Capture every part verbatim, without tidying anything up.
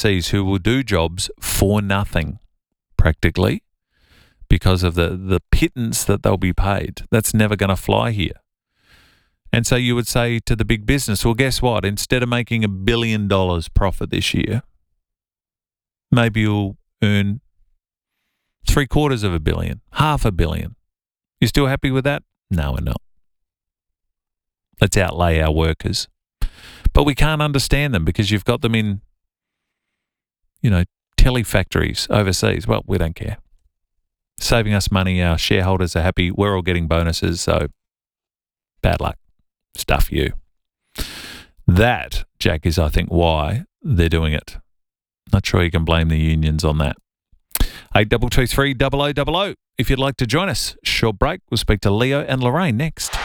overseas who will do jobs for nothing, practically, because of the, the pittance that they'll be paid. That's never going to fly here. And so you would say to the big business, well, guess what? Instead of making a billion dollars profit this year, maybe you'll earn three quarters of a billion, half a billion. You still happy with that? No, we're not. Let's outlay our workers. But we can't understand them because you've got them in, you know, telly factories overseas. Well, we don't care. Saving us money, our shareholders are happy, we're all getting bonuses, so bad luck. Stuff you. That, Jack, is I think why they're doing it. Not sure you can blame the unions on that. eight two two three, double oh double oh. If you'd like to join us, short break. We'll speak to Leo and Lorraine next.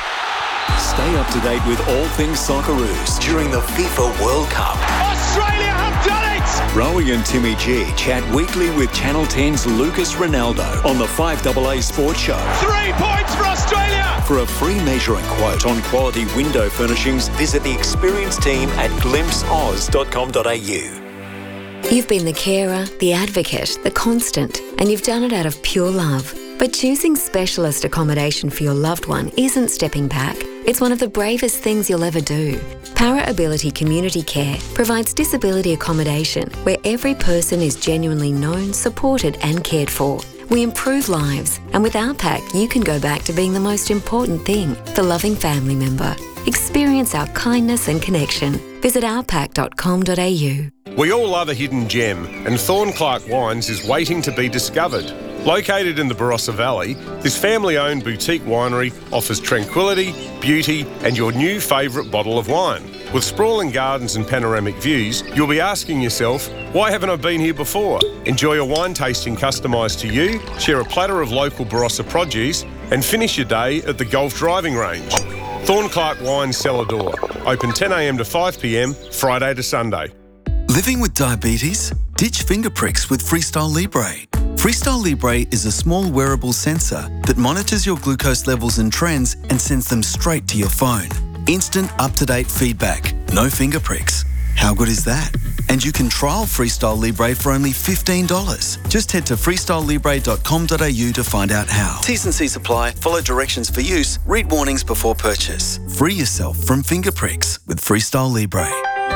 Stay up to date with all things Socceroos during the FIFA World Cup. Australia have done it! Rowie and Timmy G chat weekly with Channel ten's Lucas Ronaldo on the five A A Sports Show. Three points for Australia! For a free measure and quote on quality window furnishings, visit the experienced team at glimpse oz dot com dot a u. You've been the carer, the advocate, the constant, and you've done it out of pure love. But choosing specialist accommodation for your loved one isn't stepping back. It's one of the bravest things you'll ever do. Para Ability Community Care provides disability accommodation where every person is genuinely known, supported and cared for. We improve lives, and with our pack, you can go back to being the most important thing, the loving family member. Experience our kindness and connection. Visit our pack dot com dot a u. We all love a hidden gem, and Thornclark Wines is waiting to be discovered. Located in the Barossa Valley, this family-owned boutique winery offers tranquility, beauty and your new favourite bottle of wine. With sprawling gardens and panoramic views, you'll be asking yourself, why haven't I been here before? Enjoy a wine tasting customised to you, share a platter of local Barossa produce and finish your day at the golf driving range. Thornclark Wines Cellar Door, open ten a m to five p m, Friday to Sunday. Living with diabetes? Ditch finger pricks with Freestyle Libre. Freestyle Libre is a small wearable sensor that monitors your glucose levels and trends and sends them straight to your phone. Instant up-to-date feedback, no finger pricks. How good is that? And you can trial Freestyle Libre for only fifteen dollars. Just head to freestyle libre dot com dot a u to find out how. T's and C's apply. Follow directions for use. Read warnings before purchase. Free yourself from finger pricks with Freestyle Libre.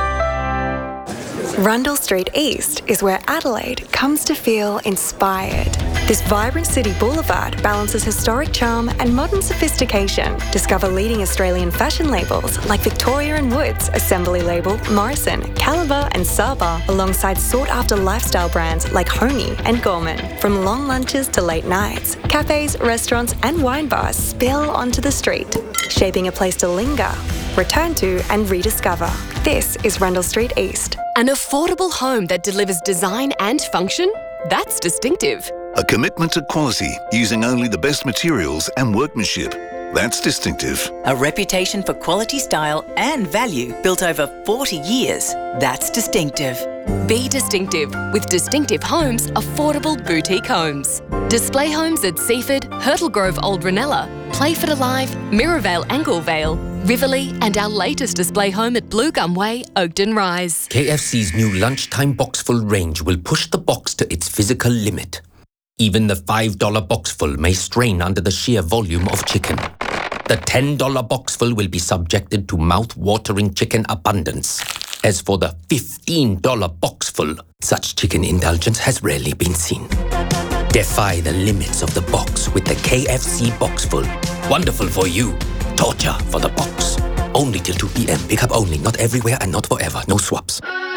Rundle Street East is where Adelaide comes to feel inspired. This vibrant city boulevard balances historic charm and modern sophistication. Discover leading Australian fashion labels like Victoria and Woods, Assembly Label, Morrison, Caliber and Saba, alongside sought-after lifestyle brands like Honey and Gorman. From long lunches to late nights, cafes, restaurants and wine bars spill onto the street, shaping a place to linger, return to and rediscover. This is Rundle Street East. An affordable home that delivers design and function? That's distinctive. A commitment to quality using only the best materials and workmanship. That's distinctive. A reputation for quality, style and value built over forty years. That's distinctive. Be distinctive with Distinctive Homes, affordable boutique homes. Display homes at Seaford, Hurtle Grove Old Ranella, Playford Alive, Mirrorvale Anglevale, Riverlea and our latest display home at Blue Gum Way, Oakden Rise. K F C's new lunchtime boxful range will push the box to its physical limit. Even the five dollar boxful may strain under the sheer volume of chicken. The ten dollar boxful will be subjected to mouth-watering chicken abundance. As for the fifteen dollar boxful, such chicken indulgence has rarely been seen. Defy the limits of the box with the K F C Boxful. Wonderful for you. Torture for the box. Only till two p m. Pick up only. Not everywhere and not forever. No swaps.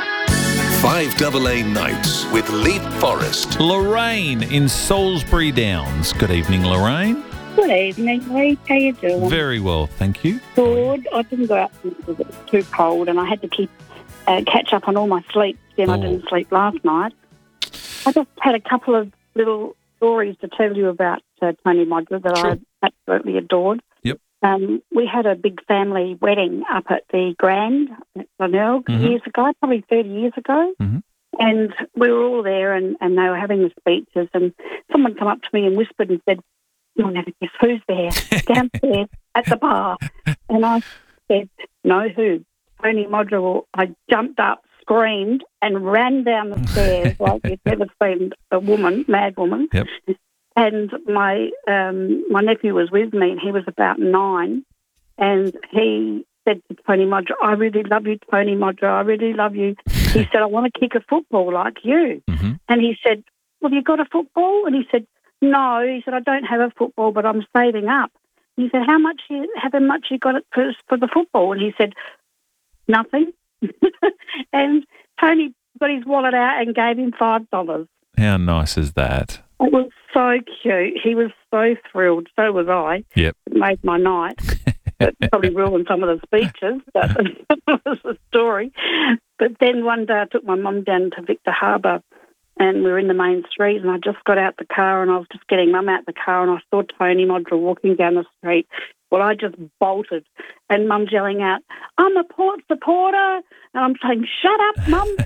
five A A Nights with Leap Forest. Lorraine in Salisbury Downs. Good evening, Lorraine. Good evening, Lee. How you doing? Very well, thank you. Good. I didn't go out because it was too cold and I had to keep uh, catch up on all my sleep. Then oh. I didn't sleep last night. I just had a couple of little stories to tell you about uh, Tony Modra that sure. I absolutely adored. Yep. Um, we had a big family wedding up at the Grand at Glenelg mm-hmm. years ago, probably thirty years ago. Mm-hmm. And we were all there and, and they were having the speeches and someone come up to me and whispered and said, "You'll never guess who's there downstairs at the bar." And I said, "No, who?" Tony Modra. I jumped up, screamed and ran down the stairs like you'd never seen a woman, mad woman. Yep. And my um, my nephew was with me, and he was about nine, and he said to Tony Modra, "I really love you, Tony Modra. I really love you." He said, "I want to kick a football like you." Mm-hmm. And he said, "Well, you got a football?" And he said, "No." He said, "I don't have a football, but I'm saving up." He said, "How much you how much you got it for, for the football?" And he said, "Nothing." And Tony got his wallet out and gave him five dollars. How nice is that? It was so cute. He was so thrilled. So was I. Yep. It made my night. It probably ruined some of the speeches, but it was a story. But then one day I took my mum down to Victor Harbour, and we were in the main street, and I just got out the car, and I was just getting Mum out the car, and I saw Tony Modra walking down the street. Well, I just bolted, and Mum's yelling out, "I'm a Port supporter," and I'm saying, "Shut up, Mum."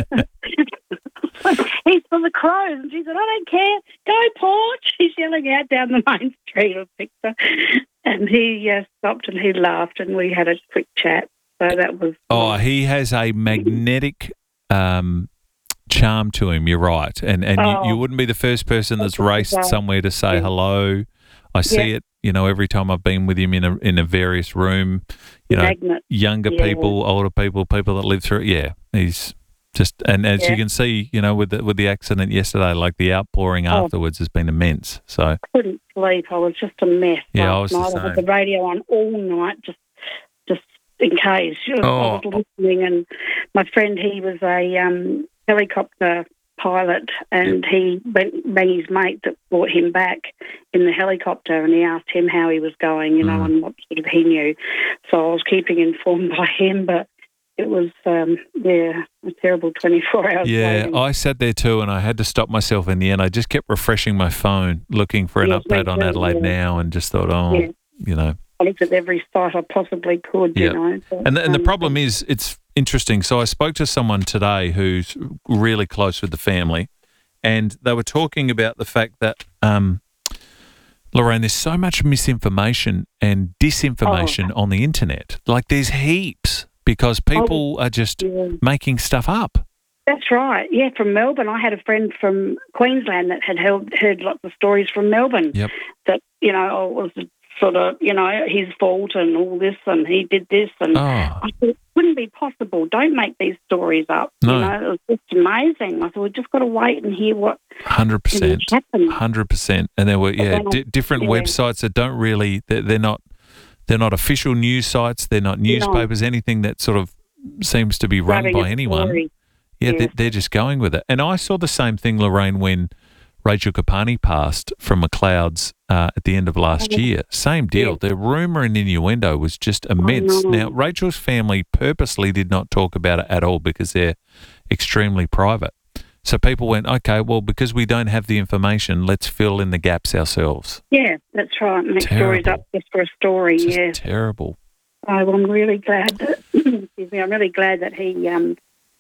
He's for the Crows. And she said, "I don't care. Go Port." She's yelling out down the main street of Victor. And he uh, stopped and he laughed, and we had a quick chat. So that was... Oh, he has a magnetic um, charm to him, you're right. And and Oh. you, you wouldn't be the first person that's raced Yeah. somewhere to say Yeah. hello. I see Yeah. it, you know, every time I've been with him in a in a various room, you know, Magnet. younger Yeah. people, older people, people that live through it. Yeah, he's just, and as Yeah. you can see, you know, with the, with the accident yesterday, like the outpouring Oh. afterwards has been immense. So, Couldn't sleep. I was just a mess. Yeah, I last was the night. I had the same. radio on all night, just just in case. I Oh. was listening, and my friend, he was a um, helicopter pilot, and he went, rang his mate that brought him back in the helicopter, and he asked him how he was going, you know, Mm. and what sort of he knew. So I was keeping informed by him, but it was, um, yeah, a terrible twenty-four hours. yeah, waiting. I sat there too, and I had to stop myself in the end. I just kept refreshing my phone, looking for an Yes, me update on too, Adelaide yeah. Now, and just thought, oh, Yeah. you know. I looked at every site I possibly could, Yeah. you know. but, And the, and the um, problem is, it's interesting. So I spoke to someone today who's really close with the family, and they were talking about the fact that, um, Lorraine, there's so much misinformation and disinformation Oh. on the internet. Like there's heaps because people are just yeah. making stuff up. That's right. Yeah, from Melbourne. I had a friend from Queensland that had heard, heard lots of stories from Melbourne Yep. that, you know, oh, it was sort of, you know, his fault and all this, and he did this. And Oh. I thought, it wouldn't be possible. Don't make these stories up. No. You know, it was just amazing. I thought, we've just got to wait and hear what Hundred percent, happened. hundred percent, and there were yeah then I- di- different yeah. websites that don't really they're, they're not they're not official news sites. They're not newspapers. Anything that sort of seems to be run Grabbing by a anyone. story. Yeah, Yeah. They're, they're just going with it. And I saw the same thing, Lorraine, when Rachel Kapani passed from McLeod's uh, at the end of last Oh. year. Same deal. The rumour and innuendo was just immense. no. Now, Rachel's family purposely did not talk about it at all because they're extremely private. So people went, okay, well, because we don't have the information, let's fill in the gaps ourselves. Yeah, that's right. Make stories Terrible. up just for a story, Just yeah. terrible. So I'm really glad that, excuse me, I'm really glad that he um,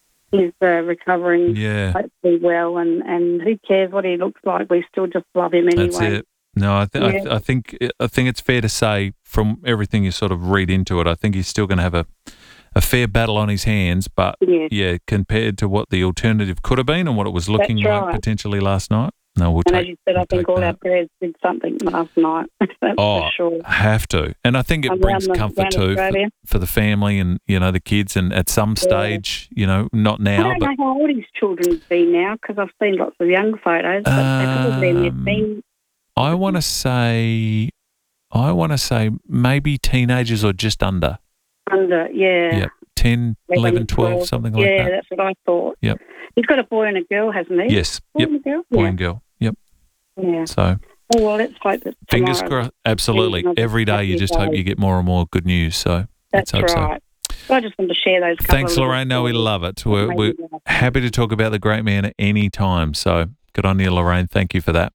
is uh, recovering Yeah. hopefully well, and, and who cares what he looks like? We still just love him anyway. That's it. No, I, th- I, th- Yeah. I think I think it's fair to say from everything you sort of read into it, I think he's still going to have a, a fair battle on his hands. But Yeah. yeah, compared to what the alternative could have been and what it was looking That's like right. potentially last night, no, we'll And take. as you said, I we'll think take all that. our prayers did something last night. That's Oh, for sure. have to, and I think it Around brings the- comfort around too for, Australia. for the family and you know the kids. And at some stage, you know, not I now, don't but know how old his children be now because I've seen lots of young photos, but they probably Um, they've been I want to say, I want to say maybe teenagers or just under. under, yeah. Yep, ten, eleven, twelve, something like yeah, that. that's what I thought. Yep. He's got a boy and a girl, hasn't he? Yes. Boy Yep. and a girl? Boy yeah. and girl. Yep. Yeah. So Oh, well, let's hope that fingers tomorrow- crossed. Absolutely. Another Every day you happy just hope day. you get more and more good news. So That's let's hope right. So I just wanted to share those. couple Thanks, of little Lorraine. No, we stories. love it. We're, Made we're me laugh. happy to talk about the great man at any time. So good on you, Lorraine. Thank you for that.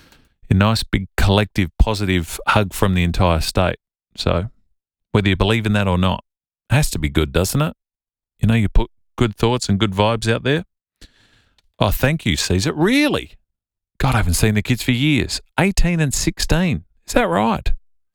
A nice, big, collective, positive hug from the entire state. So whether you believe in that or not, it has to be good, doesn't it? You know, you put good thoughts and good vibes out there. Oh, thank you, Caesar. Really? God, I haven't seen the kids for years. eighteen and sixteen. Is that right?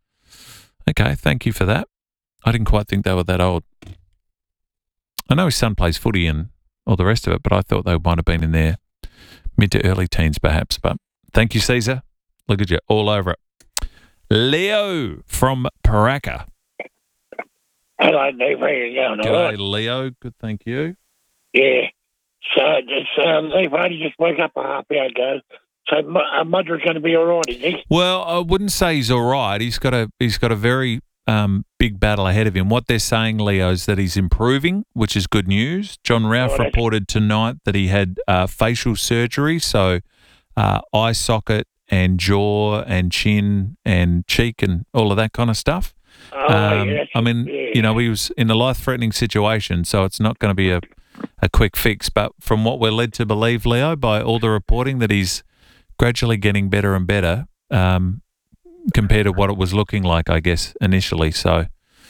Okay, thank you for that. I didn't quite think they were that old. I know his son plays footy and all the rest of it, but I thought they might have been in their mid to early teens perhaps. But thank you, Caesar. Look at you, all over it. Leo from Paraka. Hello, Dave. How you going? All right? G'day, Leo. Good, thank you. Yeah. So, just, um, Dave, I only just woke up a half hour ago. So, uh, Mudder's going to be all right, is he? Well, I wouldn't say he's all right. He's got a he's got a very um, big battle ahead of him. What they're saying, Leo, is that he's improving, which is good news. John Ralph Oh, reported tonight that he had uh, facial surgery, so uh, eye socket and jaw and chin and cheek and all of that kind of stuff. Oh, Um, yeah, that's- I mean, yeah. you know, he was in a life-threatening situation, so it's not going to be a, a quick fix. But from what we're led to believe, Leo, by all the reporting, that he's gradually getting better and better um, compared to what it was looking like, I guess, initially. So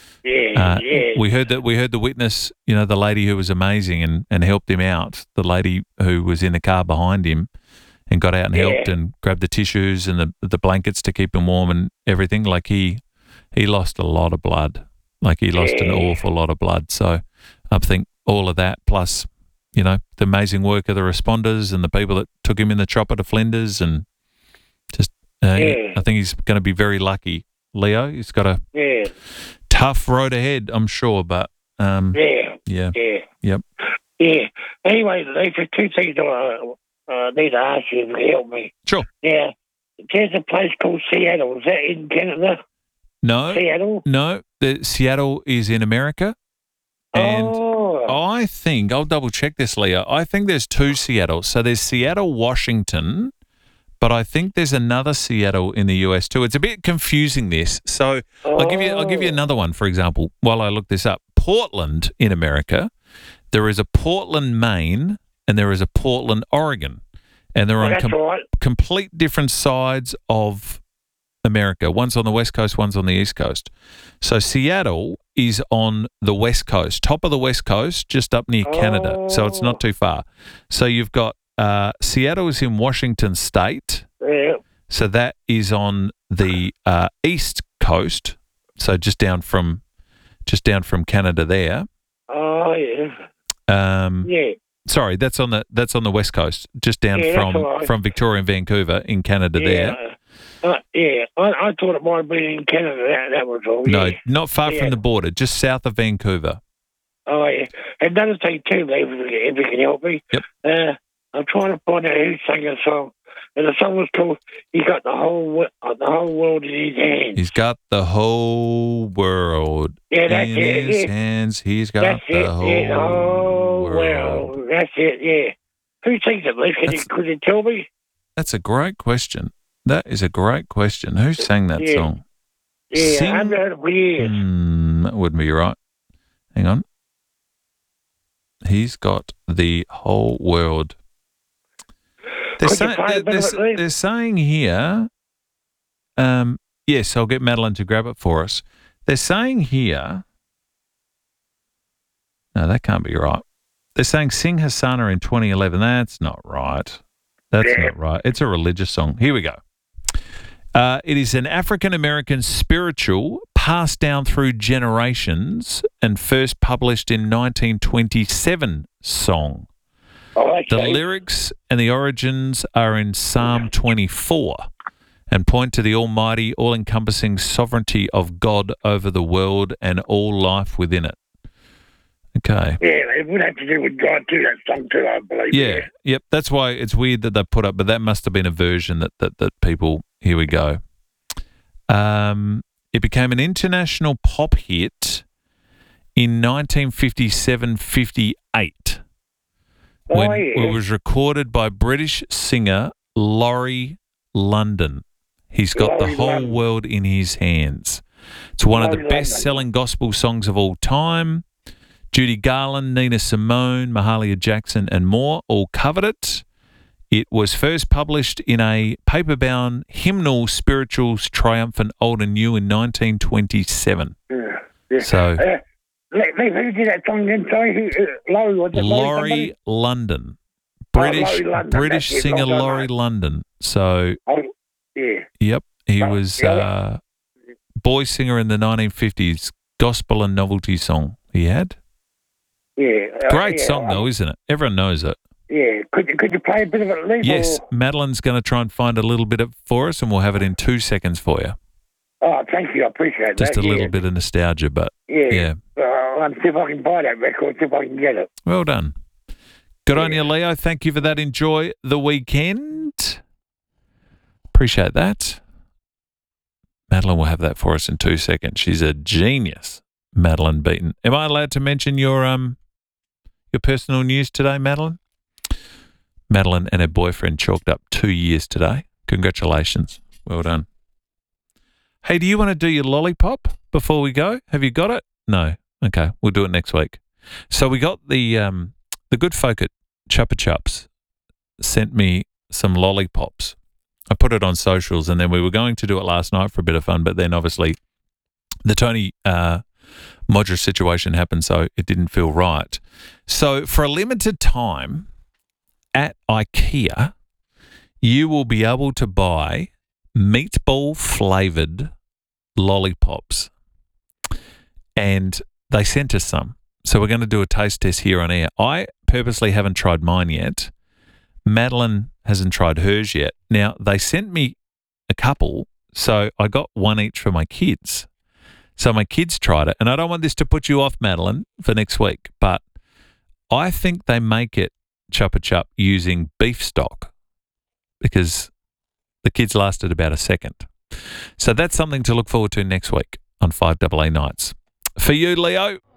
Yeah, uh, yeah. we heard that we heard the witness, you know, the lady who was amazing and, and helped him out, the lady who was in the car behind him and got out and Yeah. helped and grabbed the tissues and the the blankets to keep him warm and everything. Like he he lost a lot of blood. Like he lost an Yeah. awful lot of blood. So I think all of that plus, you know, the amazing work of the responders and the people that took him in the chopper to Flinders and just, uh, Yeah. I think he's going to be very lucky. Leo, he's got a Yeah. tough road ahead, I'm sure, but um, Yeah. yeah, Yeah. yep. Yeah. Anyway, Dave, for two things I uh, need to ask you if you can help me. Sure. Yeah. There's a place called Seattle. Is that in Canada? No, Seattle? no, the Seattle is in America, and Oh. I think I'll double check this, Leo. I think there's two Seattles. So there's Seattle, Washington, but I think there's another Seattle in the U S too. It's a bit confusing, this. So I'll give you I'll give you Oh. another one, for example, while I look this up. Portland in America. There is a Portland, Maine, and there is a Portland, Oregon. And they're Oh, on that's com- right. complete different sides of America. One's on the West Coast, one's on the East Coast. So Seattle is on the West Coast, top of the West Coast, just up near Canada. So it's not too far. So you've got uh, Seattle is in Washington State. Yeah. So that is on the uh, East Coast. So just down from just down from Canada there. Oh, yeah. Um, Yeah. Sorry, that's on the that's on the West Coast, just down Yeah, that's from all right. from Victoria and Vancouver in Canada there. Yeah. Uh, yeah. I, I thought it might have been in Canada. That, that was all. No, Yeah. not far Yeah. from the border, just south of Vancouver. Oh, yeah. Another thing, too, Dave, if you can help me. Yep. Uh, I'm trying to find out who sang the song. And the song was called "He Got the Whole wo- uh, the Whole World in His Hands." He's got the whole world Yeah, that's in it, his yeah. hands. He's got That's the it. whole Yeah, the whole world. world. That's it. Yeah. Who sings it, Lee? Can you, That's- could you tell me? That's a great question. That is a great question. Who sang that Yeah. song? Yeah, Sing- I haven't heard it for years. Hmm, that wouldn't be right. Hang on. He's got the whole world. They're, Could you say- play a they're, bit of they're- it, Lee? they're saying here, um, yes, I'll get Madeline to grab it for us. They're saying here, no, that can't be right. They're saying Sing Hasana in twenty eleven. That's not right. That's Yeah. not right. It's a religious song. Here we go. Uh, it is an African-American spiritual passed down through generations and first published in nineteen twenty-seven song. Oh, okay. The lyrics and the origins are in Psalm twenty-four and point to the almighty, all-encompassing sovereignty of God over the world and all life within it. Okay. Yeah, it would have to do with God too, that song too, I believe. Yeah, yep. That's why it's weird that they put up, but that must have been a version that that, that people. Here we go. Um, it became an international pop hit in nineteen fifty-seven fifty-eight when Oh, yeah. it was recorded by British singer Laurie London. He's got the Laurie whole London. world in his hands. It's one of the Laurie London. best-selling gospel songs of all time. Judy Garland, Nina Simone, Mahalia Jackson, and more all covered it. It was first published in a paper-bound hymnal spirituals triumphant old and new in nineteen twenty-seven. Yeah. yeah. So- Uh, Lee, Lee, who did that song again? Sorry, who, uh, Laurie, was it Laurie somebody? London. Oh, British Laurie London, British that's it, singer well done, Laurie mate. London. So, Oh, yeah. yep, he Oh, was yeah. uh, boy singer in the nineteen fifties, gospel and novelty song he had. Yeah. Uh, Great yeah, song, um, though, isn't it? Everyone knows it. Yeah. Could, could you play a bit of it, Lee? Yes, Or... Madeline's going to try and find a little bit of for us, and we'll have it in two seconds for you. Oh, thank you. I appreciate Just that. a yeah. little bit of nostalgia, but Yeah. yeah. Uh, I'll see if I can buy that record, see if I can get it. Well done. Good on you, Leo. Thank you for that. Enjoy the weekend. Appreciate that. Madeline will have that for us in two seconds. She's a genius, Madeline Beaton. Am I allowed to mention your um your personal news today, Madeline? Madeline and her boyfriend chalked up two years today. Congratulations. Well done. Hey, do you want to do your lollipop before we go? Have you got it? No. Okay, we'll do it next week. So we got the um the good folk at Chupa Chups sent me some lollipops. I put it on socials, and then we were going to do it last night for a bit of fun, but then obviously the Tony uh, Modra situation happened, so it didn't feel right. So for a limited time at IKEA, you will be able to buy meatball-flavoured lollipops. And they sent us some. So we're going to do a taste test here on air. I purposely haven't tried mine yet. Madeline hasn't tried hers yet. Now, they sent me a couple, so I got one each for my kids. So my kids tried it. And I don't want this to put you off, Madeline, for next week, but I think they make it Chupa Chup using beef stock because the kids lasted about a second. So that's something to look forward to next week on five A A Nights. For you, Leo.